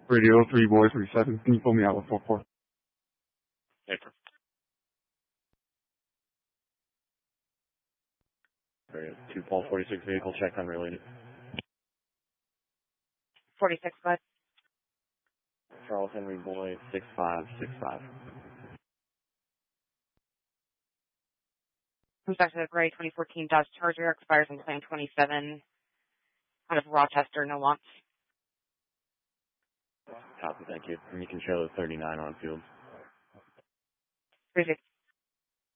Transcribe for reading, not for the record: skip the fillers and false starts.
Radio 3 boy 37. Can you pull me out with 4-4? Paper. Radio 2 Paul 46 vehicle check unrelated. 46, bud. Charles Henry Boy 6565. Comes back to the gray 2014 Dodge Charger, expires in Plan 27, out of Rochester, no launch. Copy, thank you. And you can show the 39 on field. 36.